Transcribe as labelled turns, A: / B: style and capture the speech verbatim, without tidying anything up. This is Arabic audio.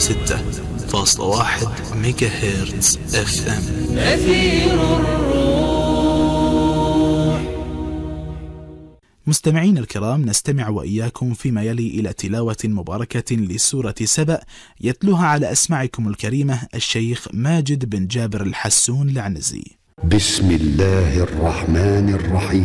A: ستة فاصلة واحد ميجا هرتز اف ام.
B: أثير الروح.
A: مستمعين الكرام، نستمع وإياكم فيما يلي إلى تلاوة مباركة لسورة سبأ يتلوها على أسماعكم الكريمة الشيخ ماجد بن جابر الحسون العنزي.
C: بسم الله الرحمن الرحيم.